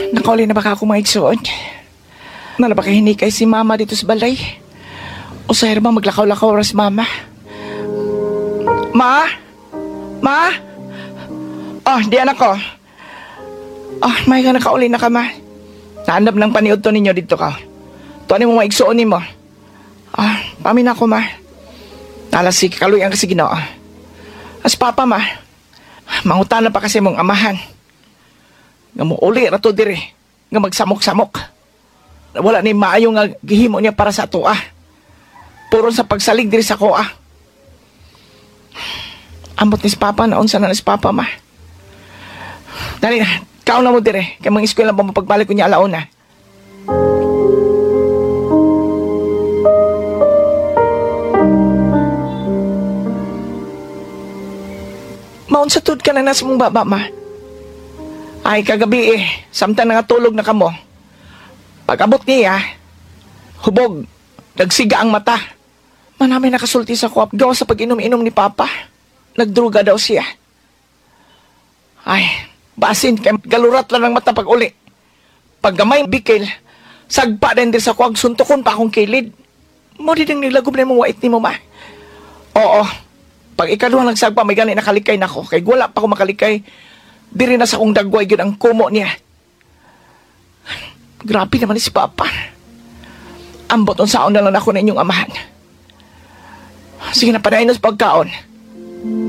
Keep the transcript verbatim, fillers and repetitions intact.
Nakauli na baka ako mga igsoon? Nala ba kahinikay si mama dito sa balay? O sa ba maglakaw-lakaw oras mama? Ma? Ma? Oh, di anak ko. Oh, may ka nakauli na ka ma. Naandap ng paniod to ninyo dito ka. Tuwanin mo mga igsoon ni mo. Ah, pamin ako ma. Nalasig kaluy ang kasi ginoo. As papa ma. Mangutana pa kasi mong amahan. Nga mo uli rato dire. Nga magsamok-samok. Wala ni maayo nga gihimo niya para sa ato ah. Puro sa pagsalig diri sa ko ah. Ambot ni si papa na unsa na ni si papa ma. Dali na, kaon na mo dire. Kaya mga eskwela pa mapagbalik ko niya alauna. Maun sa tud ka na nasa mong baba ma. Ay kagabi eh, samtang nangatulog na kamo. Pag-abot niya, hubog, nagsiga ang mata. Manami nakasulti sa kuwap, gawa sa pag-inom-inom ni Papa. Nagdruga daw siya. Ay, basin, kay galurat lang ng mata pag-uli. Pag gamay bikil, sagpa din din sa kuwag, suntukon pa akong kilid. Mo din ang nilagob na mong wait ni mo, ma. Oo, pag ikaduhang nagsagpa, may gani nakalikay na ako. Kay wala pa ako makalikay, diri na sa kong dagway yun ang kumo niya. Grabe naman si Papa. Ambot on saon na lang ako na inyong amahan. Sige na, panayin sa pagkaon.